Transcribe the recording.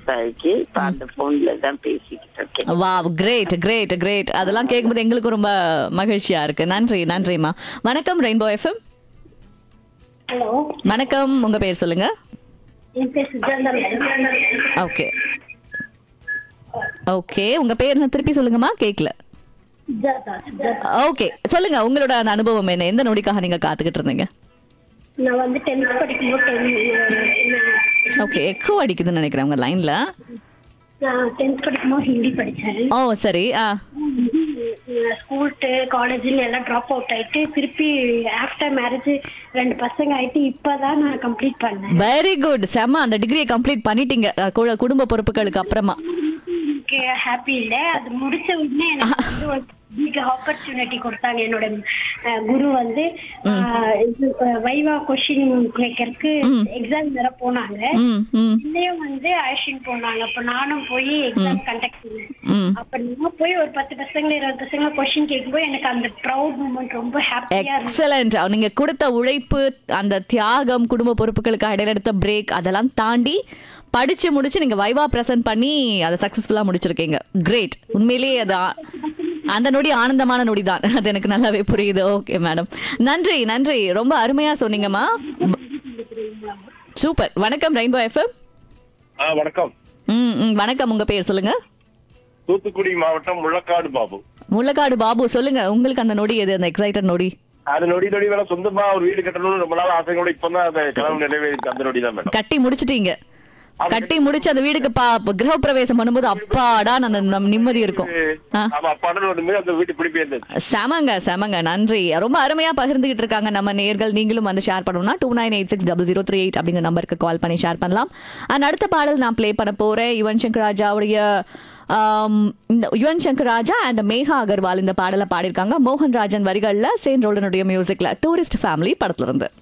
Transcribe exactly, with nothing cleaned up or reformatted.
ஆயிடுச்சு. இப்ப அந்த போன்ல தான் பேசிக்கிட்டு இருக்கேன். வா, கிரேட் கிரேட் கிரேட். அதெல்லாம் கேட்கும்போது எங்களுக்கு ரொம்ப மகிழ்ச்சியா இருக்கு. நன்றி நன்றிம்மா. வணக்கம் ரெயின்போ எஃப்எம். ஹலோ, வணக்கம், உங்க பேர் சொல்லுங்க. என் பேர் சுஜாதா மேடம். ஓகே ஓகே, உங்க பேர் என்ன திருப்பி சொல்லுங்கம்மா, கேட்கல. சுஜாதா சுஜாதா. ஓகே, சொல்லுங்க உங்களோட அந்த அனுபவம் என்ன, எந்த நொடிக்காக நீங்க காத்துக்கிட்டு இருந்தீங்க? நான் வந்து டென்த் படிக்கும்போது ஓகே, எக்கோ அடிக்குதுன்னு நினைக்கிறேன் உங்க லைன்ல. நான் டென்த் படிக்கும்போது ஹிந்தி படித்தேன். ஓ சரி. ஆ ஸ்கூல்ட்டு காலேஜ்னு எல்லாம் ட்ராப் அவுட் ஆயிட்டு திருப்பி ஆஃப்டர் மேரேஜ் ரெண்டு பசங்க ஆயிட்டு இப்பதான் நான் கம்ப்ளீட் பண்ணேன். வெரி குட், செம்ம. அந்த டிகிரியை கம்ப்ளீட் பண்ணிட்டீங்க அஹ், கு- குடும்ப பொறுப்புகளுக்கு அப்புறமா. ஹாப்பி இல்ல, அது முடிச்ச உடனே எனக்கு வந்து ஒரு பிக் ஆப்பர்ச்சுனிட்டி கொடுத்தாங்க. என்னோட அஹ், குரு வந்து அஹ், இது, அஹ், வைவா கொஸ்டின் கேட்கறதுக்கு எக்ஸாம் வேற போனாங்க. ம் ம் இதுலயும் வந்து அழைச்சிட்டு போனாங்க. அப்ப நானும் போய் எக்ஸாம் கண்டக்ட் பண்ணேன். ம் அப்ப நான் போய் ஒரு பத்து பசங்க இருபது பசங்க கொஸ்டின் கேட்கும்போது எனக்கு அந்த ப்ரௌட் மூமெண்ட் ரொம்ப ஹாப்பியா இருந்துச்சு. எக்ஸலண்ட். நீங்க கொடுத்த உழைப்பு, அந்த தியாகம், குடும்ப பொறுப்புகளுக்கு இடையில எடுத்த பிரேக், அதெல்லாம் தாண்டி படிச்சு முடிச்சு நீங்க வைவா பிரசன்ட் பண்ணி அதை சக்சஸ்ஃபுல்லா முடிச்சிருக்கீங்க. கிரேட். உண்மையிலேயே அது ஆ- அந்த நொடி ஆனந்தமான நொடி தான். அது எனக்கு நல்லாவே புரியுது. ஓகே மேடம், நன்றி நன்றி, ரொம்ப அருமையா சொன்னீங்கம்மா. சூப்பர். வணக்கம் ரெயின்போ எஃப்எம். ஆ வணக்கம். ம் ம், வணக்கம், உங்க பேர் சொல்லுங்க. தூத்துக்குடி மாவட்டம் முள்ளக்காடு பாபு. முள்ளக்காடு பாபு, சொல்லுங்க உங்களுக்கு அந்த நொடி எது, அந்த எக்ஸைட்டட் நொடி? அது நொடி நொடி வேலை சொந்தமா ஒரு வீடு கட்டணும்னு ரொம்ப நாள் ஆசைகளோட இப்பதான் அந்த கனவு நிறைவேறிச்சு. அந்த நொடி தான் மேடம். கட்டி முடிச்சிட்டீங்க. கட்டி முடிச்சு அந்த வீடுக்கு பா கிரக பிரவேசம் பண்ணும்போது அப்பாடா அந்த நம் நிம்மதி இருக்கும். ஆ. ஆமா, அப்பாடன் வந்து அந்த வீட்டு பிடிப்பே இருந்துச்சு. செமங்க செமங்க, நன்றி. ரொம்ப அருமையா பகிர்ந்துகிட்டு இருக்காங்க நம்ம நேர்கள். நீங்களும் வந்து ஷேர் பண்ணணும்னா two nine eight six double zero three eight அப்படிங்கிற நம்பருக்கு கால் பண்ணி ஷேர் பண்ணலாம். அண்ட் அடுத்த பாடல் நான் ப்ளே பண்ண போறேன். யுவன் சங்கர் ராஜாவுடைய ஆம், இந்த யுவன் சங்கர் ராஜா அண்ட் மேகா அகர்வால் இந்த பாடலை பாடியிருக்காங்க. மோகன் ராஜன் வரிகள்ல, சேன் ரோலனுடைய மியூசிக்ல, டூரிஸ்ட் ஃபேமிலி படத்துல இருந்து.